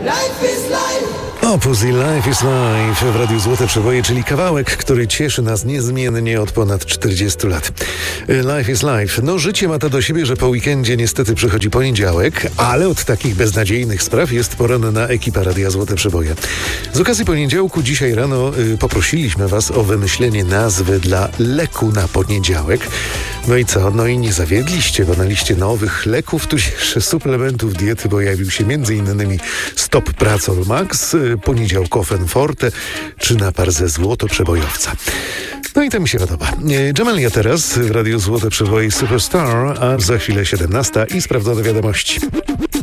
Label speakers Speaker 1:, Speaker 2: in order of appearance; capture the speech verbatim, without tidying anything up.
Speaker 1: Opus i Life is Life w Radiu Złote Przeboje, czyli kawałek, który cieszy nas niezmiennie od ponad czterdziestu lat. Life is Life. No, życie ma to do siebie, że po weekendzie niestety przychodzi poniedziałek, ale od takich beznadziejnych spraw jest poranna ekipa Radia Złote Przeboje. Z okazji poniedziałku dzisiaj rano y, poprosiliśmy was o wymyślenie nazwy dla leku na poniedziałek. No i co? No i nie zawiedliście, bo na liście nowych leków, tudzież suplementów diety pojawił się między innymi Stop Pracol Max, poniedziałkofen Forte czy napar ze złotoprzebojowca. No i to mi się podoba. Jamelia teraz w Radiu Złote Przeboje Superstar, a za chwilę siedemnasta i sprawdzone wiadomości.